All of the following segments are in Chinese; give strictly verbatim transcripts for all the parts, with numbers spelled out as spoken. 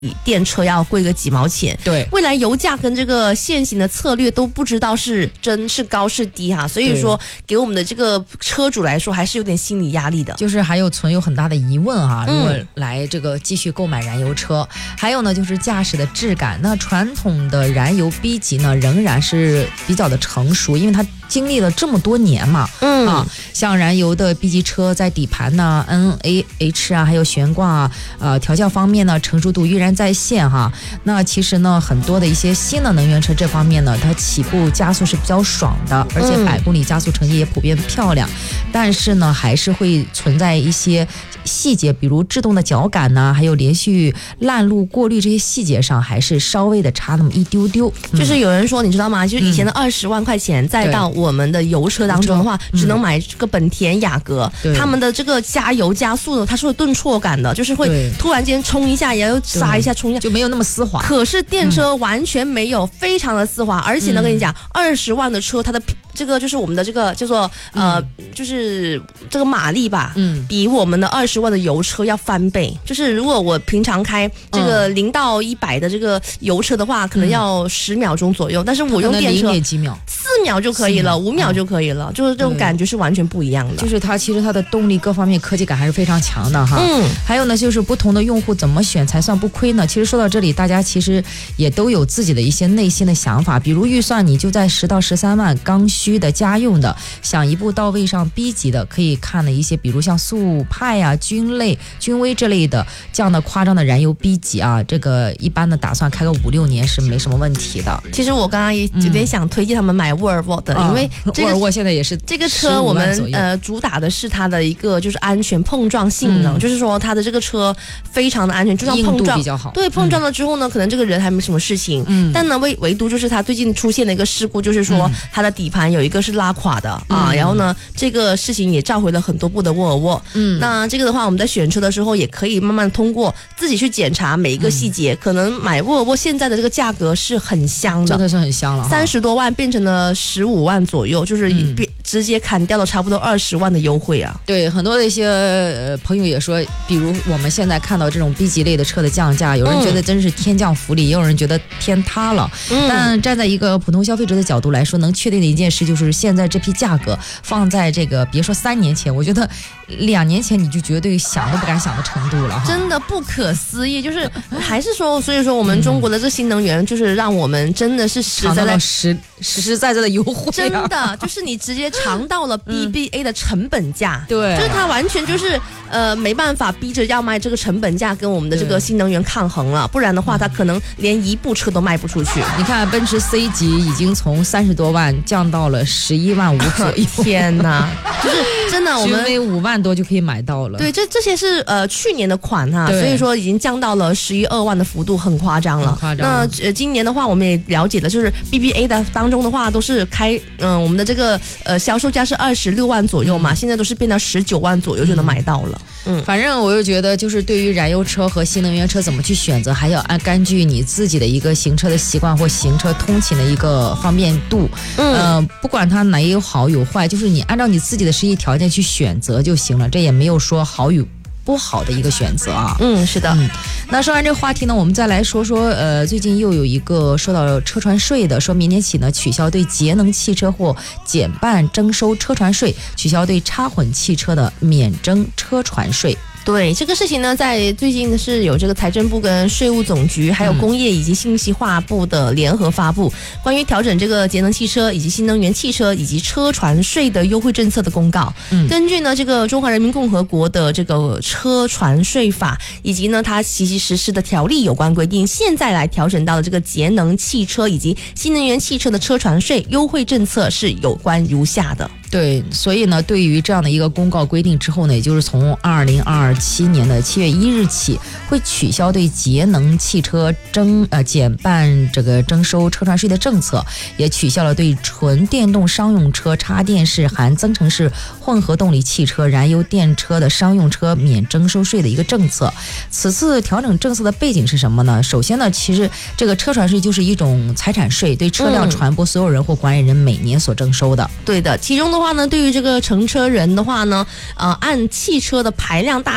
比电车要贵个几毛钱。 对， 未来油价跟这个现行的策略都不知道是真是高是低哈，所以说给我们的这个车主来说还是有点心理压力的。 就是还有存有很大的疑问啊，如果来这个继续购买燃油车，嗯、还有呢就是驾驶的质感。那传统的燃油 B 级呢仍然是比较的成熟，因为它经历了这么多年嘛，嗯啊，像燃油的 B 级车在底盘呢、N A H 啊，还有悬挂啊、呃调教方面呢，成熟度依然在线哈。那其实呢，很多的一些新的能源车这方面呢，它起步加速是比较爽的，而且百公里加速成绩也普遍漂亮，嗯、但是呢，还是会存在一些细节，比如制动的脚感呢，还有连续烂路过滤这些细节上，还是稍微的差那么一丢丢。 嗯、就是有人说，你知道吗？就是以前的二十万块钱，再到我们的油车当中的话，嗯、只能买这个本田雅阁，他们的这个加油加速呢，它是会顿挫感的，就是会突然间冲一下，然后刹一下，冲一下， 就没有那么丝滑。 可是电车完全没有，非常的丝滑，而且呢，跟你讲，二十万的车，它的这个就是我们的这个叫做呃，嗯、就是这个马力吧，嗯，比我们的二十万的油车要翻倍。就是如果我平常开这个零到一百的这个油车的话，嗯、可能要十秒钟左右，但是我用电车零点几秒， 四秒就可以了，五秒就可以了，嗯、就是这种感觉是完全不一样的。 就是它其实它的动力各方面科技感还是非常强的哈。嗯，还有呢，就是不同的用户怎么选才算不亏呢？其实说到这里，大家其实也都有自己的一些内心的想法，比如预算你就在十到十三万刚需的家用的，想一步到位上 B 级的，可以看的一些，比如像速派啊、君类、君威之类的这样的夸张的燃油 B 级啊，这个一般的打算开个五六年是没什么问题的。 其实我刚刚也有点想推荐他们买沃尔沃的，嗯、因为这个、 沃尔沃现在也是这个车，我们呃主打的是它的一个就是安全碰撞性能，嗯、就是说它的这个车非常的安全，就算碰撞比较好， 对，碰撞了之后呢，嗯、可能这个人还没什么事情，嗯，但呢唯唯独就是它最近出现了一个事故，就是说它的底盘有一个是拉垮的。啊，然后呢，这个事情也召回了很多部的沃尔沃。嗯，那这个的话，我们在选车的时候也可以慢慢通过自己去检查每一个细节。嗯、可能买沃尔沃现在的这个价格是很香的， 真的是很香了， 三十多万变成了十五万左右，就是变、嗯、直接砍掉了差不多二十万的优惠啊。 对，很多的一些呃朋友也说，比如我们现在看到这种 B 级类的车的降价，有人觉得真是天降福利，嗯、也有人觉得天塌了。嗯，但站在一个普通消费者的角度来说，能确定的一件事就是现在这批价格放在这个别说三年前，我觉得两年前你就绝对想都不敢想的程度了， 真的不可思议。就是还是说，所以说我们中国的这新能源，就是让我们真的是实在在实实实在在的优惠、啊， 真的就是你直接尝到了 B B A 的成本价， 对、嗯， 就是它完全就是呃没办法逼着要卖这个成本价跟我们的这个新能源抗衡了，不然的话它可能连一部车都卖不出去。 你看奔驰 C 级已经从三十多万降到了十一万五左右， 天哪！就是真的，我们君威五万多就可以买到了。 对，这这些是呃去年的款哈，所以说已经降到了十一二万的幅度，很夸张了。 夸张。 那呃今年的话，我们也了解了，就是 B B A 的当中的话，都是开嗯、呃、我们的这个呃销售价是二十六万左右嘛，嗯、现在都是变到十九万左右就能买到了。 嗯，反正我就觉得，就是对于燃油车和新能源车怎么去选择，还要按根据你自己的一个行车的习惯或行车通勤的一个方便度，嗯、呃，不管它哪有好有坏，就是你按照你自己的实际条件去选择就行了，这也没有说好与不好的一个选择啊。 嗯，是的。 嗯，那说完这个话题呢，我们再来说说，呃，最近又有一个说到车船税的，说明年起呢取消对节能汽车或减半征收车船税，取消对插混汽车的免征车船税。 对这个事情呢，在最近是有这个财政部跟税务总局还有工业以及信息化部的联合发布、嗯、关于调整这个节能汽车以及新能源汽车以及车船税的优惠政策的公告、嗯、根据呢这个中华人民共和国的这个车船税法以及呢它其其实施的条例有关规定，现在来调整到了这个节能汽车以及新能源汽车的车船税优惠政策是有关如下的。 对，所以呢，对于这样的一个公告规定之后呢，也就是从二零二七年的七月一日起，会取消对节能汽车征呃减半这个征收车船税的政策，也取消了对纯电动商用车、插电式含增程式混合动力汽车、燃油电车的商用车免征收税的一个政策。此次调整政策的背景是什么呢？首先呢，其实这个车船税就是一种财产税，对车辆、船舶所有人或管理人每年所征收的。 对的，其中的话呢，对于这个乘车人的话呢，呃，按汽车的排量大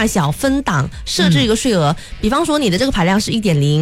大小分档设置一个税额，嗯、比方说你的这个排量是一点零。